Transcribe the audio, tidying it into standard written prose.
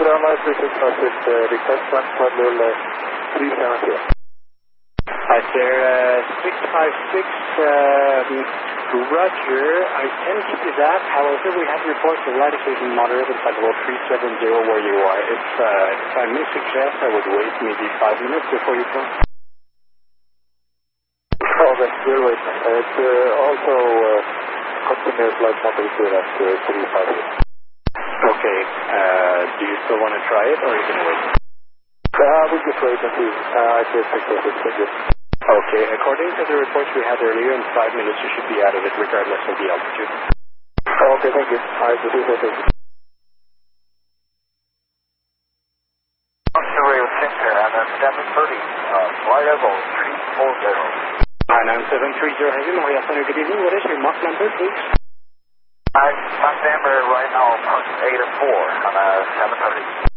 Brahma 36 request one for Lil 370. Hi there, 656, Roger, I can give you that. However, we have reports of light occasion moderate at level 370 where you are. If I may suggest, I would wait maybe 5 minutes before you come. Oh, that's good. It's also continuous light temperature at 350. Okay, do you still want to try it or are you going to wait? We'll just wait and see. I just accept it. Thank you. Okay, according to the reports we had earlier, in 5 minutes you should be out of it regardless of the altitude. Okay, thank you. I just accept it. Rail Center and 730, flight level 340. 99730, heavy Maria Center, good evening. What is your Mach number, please? My number right now, 0.84 on 730.